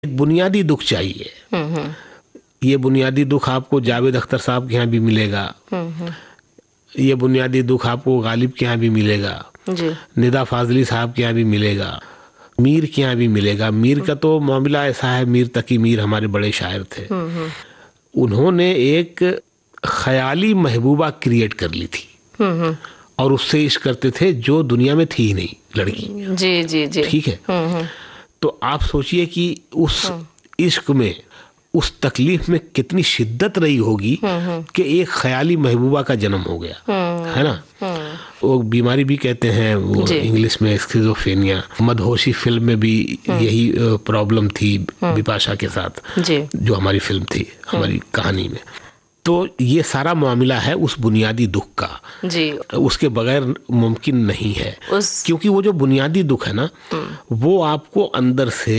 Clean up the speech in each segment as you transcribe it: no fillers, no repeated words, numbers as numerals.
एक बुनियादी दुख चाहिए। ये बुनियादी दुख आपको जावेद अख्तर साहब के यहाँ भी मिलेगा, ये बुनियादी दुख आपको गालिब के यहाँ भी मिलेगा जी। निदा फाजली साहब के यहाँ भी मिलेगा, मीर के यहाँ भी मिलेगा। मीर का तो मामला ऐसा है, मीर तकी मीर हमारे बड़े शायर थे। उन्होंने एक ख्याली महबूबा क्रिएट कर ली थी और उससे इश्क करते थे जो दुनिया में थी ही नहीं लड़की। जी जी जी। ठीक है। तो आप सोचिए कि उस इश्क में, उस तकलीफ में कितनी शिद्दत रही होगी कि एक ख्याली महबूबा का जन्म हो गया, है ना। वो बीमारी भी कहते हैं वो इंग्लिश में स्किज़ोफ्रेनिया। मदहोशी फिल्म में भी यही प्रॉब्लम थी बिपाशा के साथ, जो हमारी फिल्म थी, हमारी कहानी में। तो ये सारा मामला है उस बुनियादी दुख का जी। उसके बगैर मुमकिन नहीं है क्योंकि वो जो बुनियादी दुख है ना, वो आपको अंदर से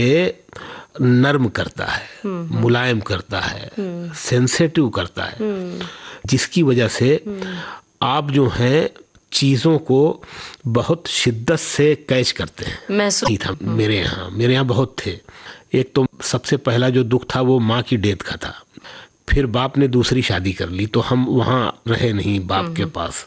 नर्म करता है, मुलायम करता है, सेंसिटिव करता है, जिसकी वजह से आप जो हैं चीज़ों को बहुत शिद्दत से कैच करते हैं। महसूस था मेरे यहाँ बहुत थे। एक तो सबसे पहला जो दुख था वो माँ की डेथ का था। फिर बाप ने दूसरी शादी कर ली तो हम वहाँ रहे नहीं बाप के पास,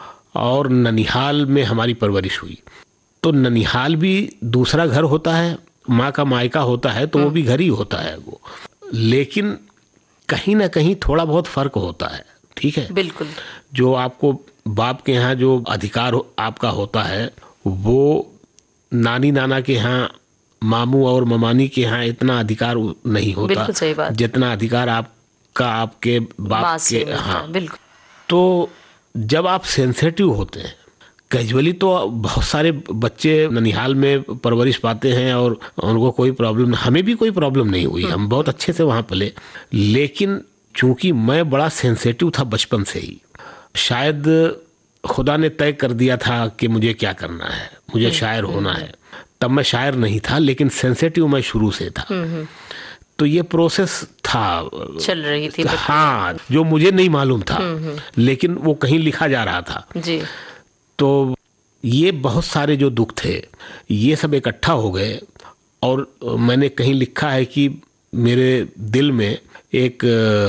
और ननिहाल में हमारी परवरिश हुई। तो ननिहाल भी दूसरा घर होता है, माँ का मायका होता है, तो वो भी घर ही होता है वो, लेकिन कहीं ना कहीं थोड़ा बहुत फर्क होता है। ठीक है, बिल्कुल। जो आपको बाप के यहाँ जो अधिकार आपका होता है वो नानी नाना के यहाँ, मामू और ममानी के यहाँ इतना अधिकार नहीं होता जितना अधिकार आपके बाप के। हाँ, बिल्कुल। तो जब आप सेंसिटिव होते हैं, कैजुअली तो बहुत सारे बच्चे ननिहाल में परवरिश पाते हैं और उनको कोई प्रॉब्लम, हमें भी कोई प्रॉब्लम नहीं हुई, हम बहुत अच्छे से वहाँ पले। लेकिन चूंकि मैं बड़ा सेंसिटिव था बचपन से ही, शायद खुदा ने तय कर दिया था कि मुझे क्या करना है, मुझे शायर होना है। तब मैं शायर नहीं था लेकिन सेंसिटिव मैं शुरू से था। तो ये प्रोसेस था, चल रही थी। हाँ, जो मुझे नहीं मालूम था लेकिन वो कहीं लिखा जा रहा था जी। तो ये बहुत सारे जो दुख थे ये सब इकट्ठा हो गए, और मैंने कहीं लिखा है कि मेरे दिल में एक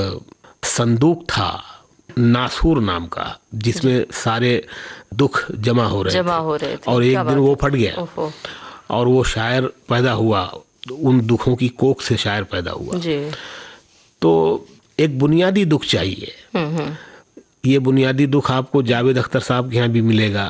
संदूक था नासूर नाम का, जिसमें सारे दुख जमा हो रहे थे। और एक दिन वो फट गया और वो शायर पैदा हुआ, उन दुखों की कोख से शायर पैदा हुआ जी। तो एक बुनियादी दुख चाहिए। ये बुनियादी दुख आपको जावेद अख्तर साहब के यहाँ भी मिलेगा,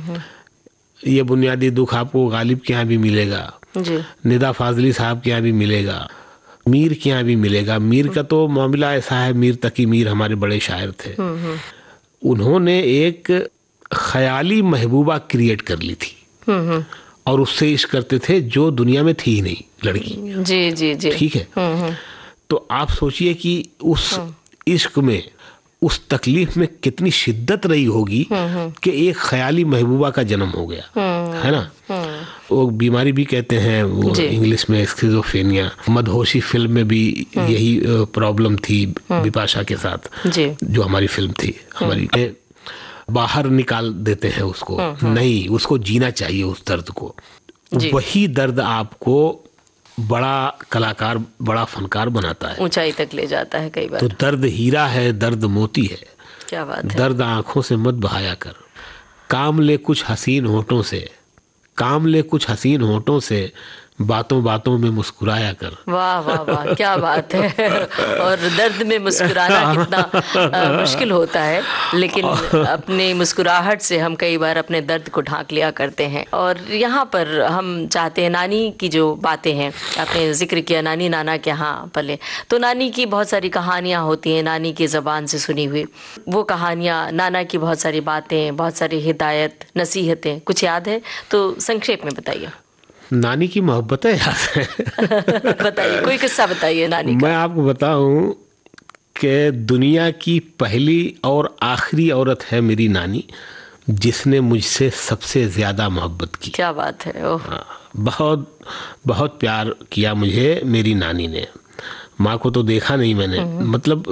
ये बुनियादी दुख आपको गालिब के यहाँ भी मिलेगा जी। निदा फाजली साहब के यहाँ भी मिलेगा, मीर के यहाँ भी मिलेगा। मीर का तो मामला ऐसा है, मीर तकी मीर हमारे बड़े शायर थे। उन्होंने एक ख्याली महबूबा क्रिएट कर ली थी और उससे इश्क करते थे जो दुनिया में थी ही नहीं लड़की। जी जी जी। ठीक है। तो आप सोचिए कि उस इश्क में, उस तकलीफ में कितनी शिद्दत रही होगी कि एक ख्याली महबूबा का जन्म हो गया, है ना। वो बीमारी भी कहते हैं वो इंग्लिश में स्किज़ोफ्रेनिया। मदहोशी फिल्म में भी यही प्रॉब्लम थी बिपाशा के साथ, जो हमारी फिल्म थी, हमारी बाहर निकाल देते हैं उसको। नहीं, उसको जीना चाहिए उस दर्द को। वही दर्द आपको बड़ा कलाकार, बड़ा फनकार बनाता है, ऊंचाई तक ले जाता है कई बार। तो दर्द हीरा है, दर्द मोती है, क्या बात है। दर्द आंखों से मत बहाया कर, काम ले कुछ हसीन होठों से, काम ले कुछ हसीन होठों से, बातों बातों में मुस्कुराया कर। वाह वाह वाह, क्या बात है। और दर्द में मुस्कुराना कितना मुश्किल होता है, लेकिन अपनी मुस्कुराहट से हम कई बार अपने दर्द को ढांक लिया करते हैं। और यहाँ पर हम चाहते हैं, नानी की जो बातें हैं, आपने जिक्र किया नानी नाना के यहाँ पले, तो नानी की बहुत सारी कहानियाँ होती हैं, नानी की ज़बान से सुनी हुई वो कहानियाँ, नाना की बहुत सारी बातें, बहुत सारी हिदायत, नसीहतें, कुछ याद है तो संक्षेप में बताइए। नानी की मोहब्बतें याद है। बताइए, कोई किस्सा बताइए नानी का। मैं आपको बताऊं कि दुनिया की पहली और आखिरी औरत है मेरी नानी, जिसने मुझसे सबसे ज्यादा मोहब्बत की। क्या बात है। ओह। बहुत बहुत प्यार किया मुझे मेरी नानी ने। माँ को तो देखा नहीं मैंने, मतलब